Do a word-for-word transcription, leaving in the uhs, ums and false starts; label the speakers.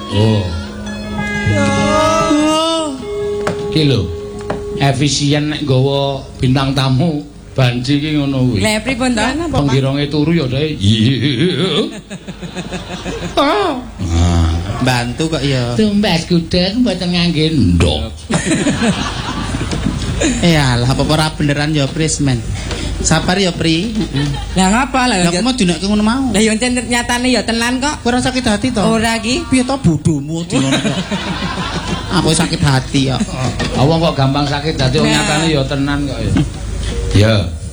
Speaker 1: Oh. Ki lho. Efisien nek nggawa bintang tamu banci ki ngono kuwi.
Speaker 2: Lah pripun to?
Speaker 1: Penggironge turu ya dhek. Ah.
Speaker 3: Bantu kok ya.
Speaker 1: Tumbas gudeg mboten ngangge ndok.
Speaker 3: Eh alah apa ora beneran ya Prismen. Sabar ya Pri.
Speaker 2: Lah ngapa lah?
Speaker 3: Lah kok mau dinekke ngono mau.
Speaker 2: Lah yo nyatane ya tenan kok.
Speaker 3: Kowe ora sakit hati to?
Speaker 2: Ora ki.
Speaker 3: Piye to bodohmu dinono kok. Apa sakit hati ya?
Speaker 1: Awang kok gampang sakit hati wong nyatane ya tenan kok ya. Ya.